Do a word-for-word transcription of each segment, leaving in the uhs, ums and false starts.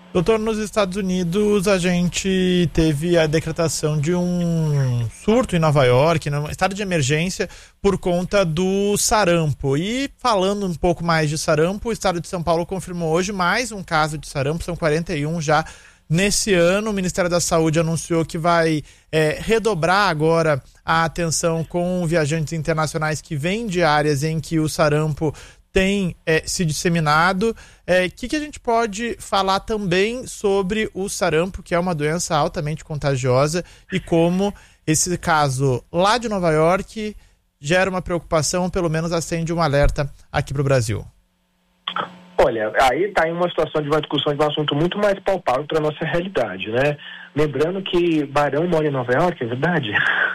Doutor, nos Estados Unidos a gente teve a decretação de um surto em Nova York, um estado de emergência por conta do sarampo. E falando um pouco mais de sarampo, o estado de São Paulo confirmou hoje mais um caso de sarampo, são quarenta e um já nesse ano. O Ministério da Saúde anunciou que vai é, redobrar agora a atenção com viajantes internacionais que vêm de áreas em que o sarampo tem é, se disseminado. O é, que, que a gente pode falar também sobre o sarampo, que é uma doença altamente contagiosa, e como esse caso lá de Nova York gera uma preocupação, pelo menos acende um alerta aqui para o Brasil? Olha, aí está em uma situação de uma discussão de um assunto muito mais palpável para a nossa realidade, né? Lembrando que Barão mora em Nova York, é verdade?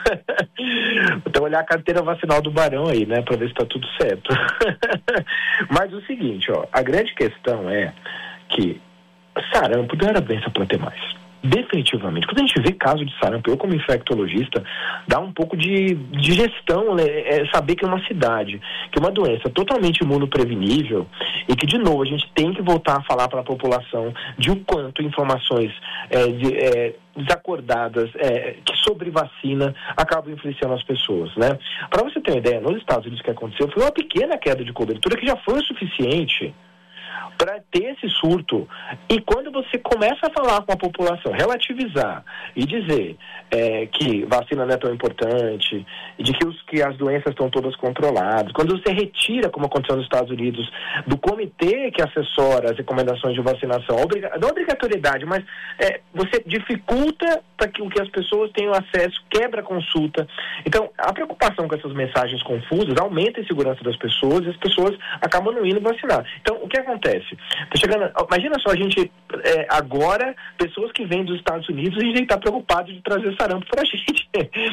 Então olhar a carteira vacinal do Barão aí, né? Para ver se está tudo certo. Mas o seguinte, ó, a grande questão é que sarampo não era doença para ter mais. Definitivamente. Quando a gente vê caso de sarampo, eu como infectologista, dá um pouco de, de gestão, né? É saber que é uma cidade, que é uma doença totalmente imunoprevenível e que, de novo, a gente tem que voltar a falar para a população de o quanto informações é, de, é, desacordadas é, que sobre vacina acabam influenciando as pessoas, né? Para você ter uma ideia, nos Estados Unidos o que aconteceu foi uma pequena queda de cobertura que já foi o suficiente para ter esse surto. E quando você começa a falar com a população, relativizar e dizer é, que vacina não é tão importante, de que, os, que as doenças estão todas controladas, quando você retira, como aconteceu nos Estados Unidos, do comitê que assessora as recomendações de vacinação, obriga, não obrigatoriedade, mas é, você dificulta para que, que as pessoas tenham acesso, quebra a consulta. Então, a preocupação com essas mensagens confusas aumenta a insegurança das pessoas e as pessoas acabam não indo vacinar. Então, o que acontece? Tá chegando, imagina só, a gente é, agora, pessoas que vêm dos Estados Unidos, a gente tem que estar preocupado de trazer sarampo pra gente.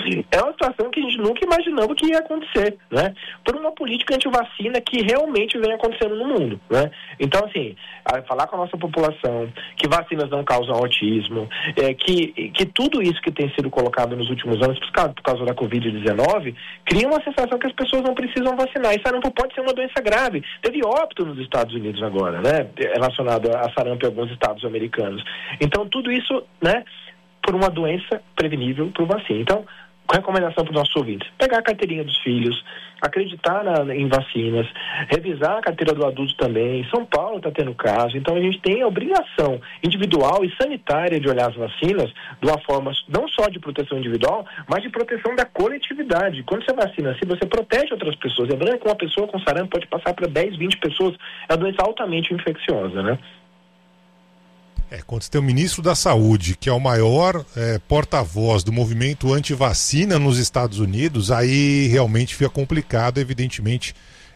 É uma situação que a gente nunca imaginava que ia acontecer, né? Por uma política antivacina que realmente vem acontecendo no mundo, né? Então, assim, falar com a nossa população que vacinas não causam autismo, é, que, que tudo isso que tem sido colocado nos últimos anos por causa, por causa da covid dezenove, cria uma sensação que as pessoas não precisam vacinar. E sarampo pode ser uma doença grave. Teve óbito nos Estados Unidos agora, né? Relacionado a sarampo em alguns estados americanos. Então, tudo isso, né, por uma doença prevenível por vacina. Então, recomendação para os nossos ouvintes: pegar a carteirinha dos filhos, acreditar na, em vacinas, revisar a carteira do adulto também. São Paulo está tendo caso, então a gente tem a obrigação individual e sanitária de olhar as vacinas de uma forma não só de proteção individual, mas de proteção da coletividade. Quando você vacina, se você protege outras pessoas, lembrando que uma pessoa com sarampo pode passar para dez, vinte pessoas, é uma doença altamente infecciosa, né? É, quando você tem o ministro da Saúde, que é o maior é, porta-voz do movimento anti-vacina nos Estados Unidos, aí realmente fica complicado, evidentemente,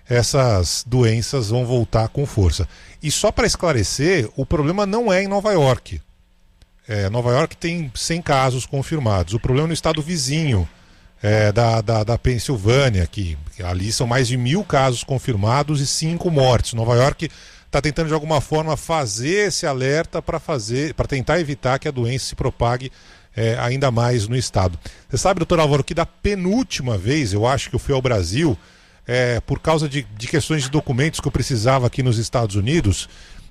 essas doenças vão voltar com força. E só para esclarecer, o problema não é em Nova York. É, Nova York tem cem casos confirmados. O problema é no estado vizinho, é, da, da, da Pensilvânia, que, que ali são mais de mil casos confirmados e cinco mortes. Nova York está tentando de alguma forma fazer esse alerta para fazer, para tentar evitar que a doença se propague é, ainda mais no estado. Você sabe, doutor Álvaro, que da penúltima vez, eu acho que eu fui ao Brasil, é, por causa de, de questões de documentos que eu precisava aqui nos Estados Unidos,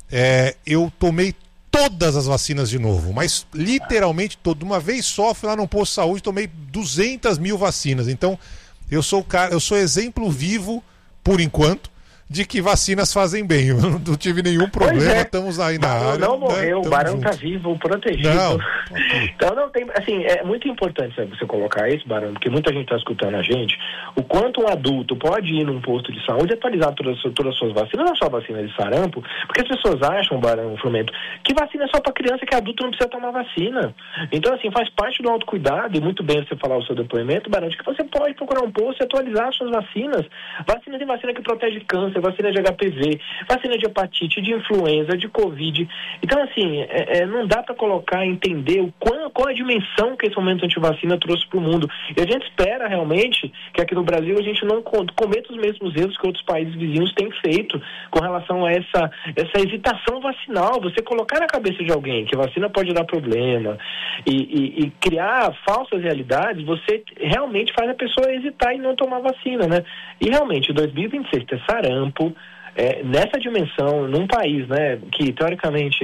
é, eu tomei todas as vacinas de novo, mas literalmente toda, uma vez só, fui lá num posto de saúde e tomei duzentas mil vacinas. Então, eu sou, cara, eu sou exemplo vivo, por enquanto, de que vacinas fazem bem. Eu não tive nenhum problema, estamos é. aí na Barão área. Não morreu, né? O Barão juntos. tá vivo, protegido. Não. Então não tem, assim, é muito importante, sabe, você colocar isso, Barão, porque muita gente está escutando a gente, o quanto um adulto pode ir num posto de saúde e atualizar todas, todas as suas vacinas, não só a vacina de sarampo, porque as pessoas acham, Barão, Frumento, que vacina é só para criança, que adulto não precisa tomar vacina. Então, assim, faz parte do autocuidado, e muito bem você falar o seu depoimento, Barão, de que você pode procurar um posto e atualizar as suas vacinas. Vacina tem vacina que protege câncer, vacina de H P V, vacina de hepatite, de influenza, de Covid. Então, assim, é, é, não dá para colocar, entender o qual, qual a dimensão que esse momento antivacina trouxe para o mundo. E a gente espera realmente que aqui no Brasil a gente não cometa os mesmos erros que outros países vizinhos têm feito com relação a essa, essa hesitação vacinal. Você colocar na cabeça de alguém que a vacina pode dar problema e, e, e criar falsas realidades, você realmente faz a pessoa hesitar em não tomar vacina, né? E realmente, em dois mil e vinte e seis, ter sarampo, É, nessa dimensão, num país, né, que teoricamente